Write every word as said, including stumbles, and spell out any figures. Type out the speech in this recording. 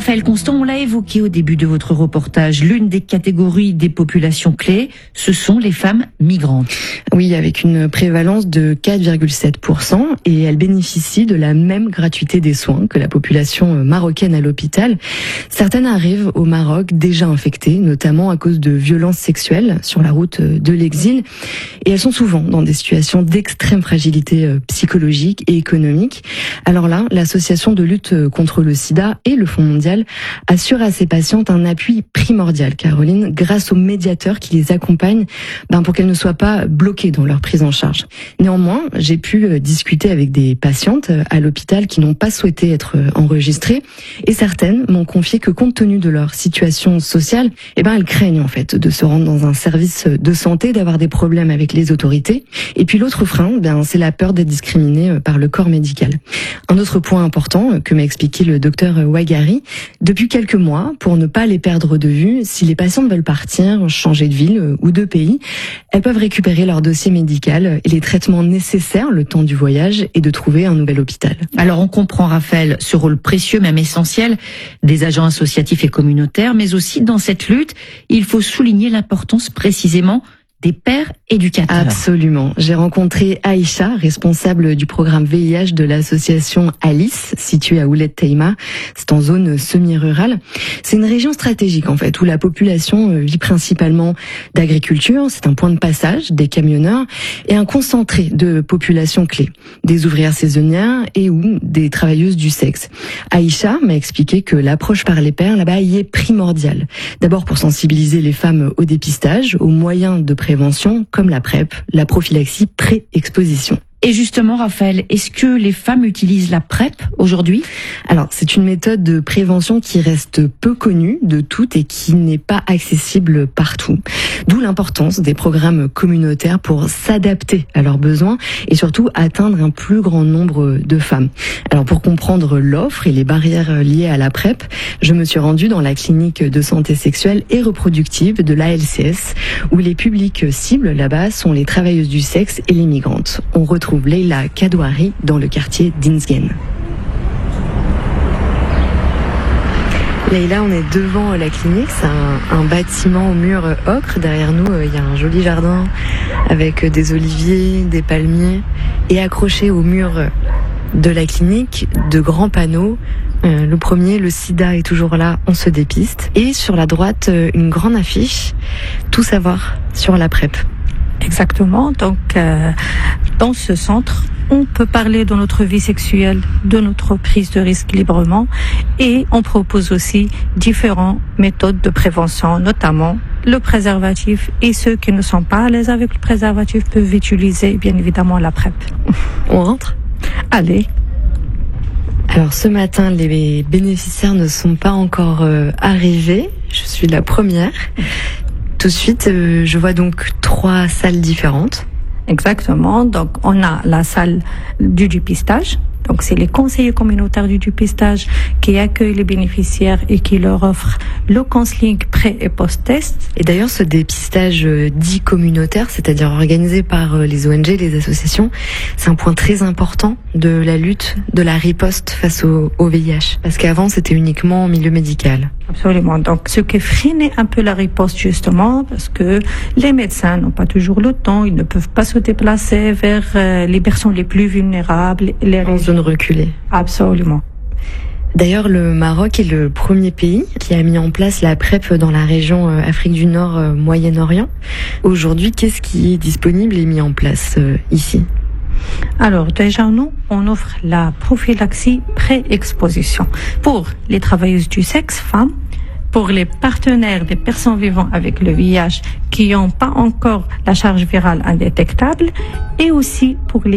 Raphaël Constant, on l'a évoqué au début de votre reportage, l'une des catégories des populations clés, ce sont les femmes migrantes. Oui, avec une prévalence de quatre virgule sept pour cent et elles bénéficient de la même gratuité des soins que la population marocaine à l'hôpital. Certaines arrivent au Maroc déjà infectées, notamment à cause de violences sexuelles sur la route de l'exil. Et elles sont souvent dans des situations d'extrême fragilité psychologique et économique. Alors là, l'association de lutte contre le sida et le Fonds mondial assure à ces patientes un appui primordial, Caroline, grâce aux médiateurs qui les accompagnent ben, pour qu'elles ne soient pas bloquées dans leur prise en charge. Néanmoins, j'ai pu discuter avec des patientes à l'hôpital qui n'ont pas souhaité être enregistrées et certaines m'ont confié que compte tenu de leur situation sociale, eh ben, elles craignent en fait de se rendre dans un service de santé, d'avoir des problèmes avec les autorités. Et puis l'autre frein, ben, c'est la peur d'être discriminée par le corps médical. Un autre point important que m'a expliqué le docteur Ouaghari, depuis quelques mois, pour ne pas les perdre de vue, si les patientes veulent partir, changer de ville ou de pays, elles peuvent récupérer leur dossier médical et les traitements nécessaires le temps du voyage et de trouver un nouvel hôpital. Alors on comprend, Raphaël, ce rôle précieux, même essentiel, des agents associatifs et communautaires, mais aussi dans cette lutte, il faut souligner l'importance précisément des pères éducateurs. Absolument. J'ai rencontré Aïcha, responsable du programme V I H de l'association Alice, située à Oulet Teima. C'est en zone semi-rurale. C'est une région stratégique, en fait, où la population vit principalement d'agriculture. C'est un point de passage des camionneurs et un concentré de populations clés. Des ouvrières saisonnières et ou des travailleuses du sexe. Aïcha m'a expliqué que l'approche par les pairs, là-bas, y est primordiale. D'abord pour sensibiliser les femmes au dépistage, aux moyens de prévention, prévention comme la PrEP, la prophylaxie pré-exposition. Et justement, Raphaël, est-ce que les femmes utilisent la PrEP aujourd'hui ? Alors, c'est une méthode de prévention qui reste peu connue de toutes et qui n'est pas accessible partout. D'où l'importance des programmes communautaires pour s'adapter à leurs besoins et surtout atteindre un plus grand nombre de femmes. Alors, pour comprendre l'offre et les barrières liées à la PrEP, je me suis rendue dans la clinique de santé sexuelle et reproductive de l'A L C S, où les publics cibles là-bas sont les travailleuses du sexe et les migrantes. On retrouve Leila Kadouari dans le quartier d'Inzgen. Leila, on est devant la clinique, c'est un, un bâtiment au mur ocre. Derrière nous, il y a un joli jardin avec des oliviers, des palmiers. Et accroché au mur de la clinique, de grands panneaux. Euh, le premier, le sida est toujours là, on se dépiste. Et sur la droite, une grande affiche, tout savoir sur la PrEP. Exactement. Donc, euh, dans ce centre, on peut parler de notre vie sexuelle, de notre prise de risque librement, et on propose aussi différentes méthodes de prévention, notamment le préservatif, et ceux qui ne sont pas à l'aise avec le préservatif peuvent utiliser bien évidemment la PrEP. On rentre ? Allez. Alors ce matin, les bénéficiaires ne sont pas encore euh, arrivés. Je suis la première. Tout de suite, euh, je vois donc trois salles différentes. Exactement. Donc, on a la salle du dépistage. Donc, c'est les conseillers communautaires du dépistage qui accueillent les bénéficiaires et qui leur offrent le counseling pré- et post-test. Et d'ailleurs, ce dépistage dit communautaire, c'est-à-dire organisé par les O N G, les associations, c'est un point très important de la lutte, de la riposte face au, au V I H. Parce qu'avant, c'était uniquement en milieu médical. Absolument. Donc, ce qui freinait un peu la riposte, justement, parce que les médecins n'ont pas toujours le temps, ils ne peuvent pas se déplacer vers euh, les personnes les plus vulnérables. Les en zone reculée. Absolument. D'ailleurs, le Maroc est le premier pays qui a mis en place la PrEP dans la région euh, Afrique du Nord, euh, Moyen-Orient. Aujourd'hui, qu'est-ce qui est disponible et mis en place euh, ici ? Alors déjà, nous, on offre la prophylaxie pré-exposition pour les travailleuses du sexe, femmes, pour les partenaires des personnes vivant avec le V I H qui n'ont pas encore la charge virale indétectable et aussi pour les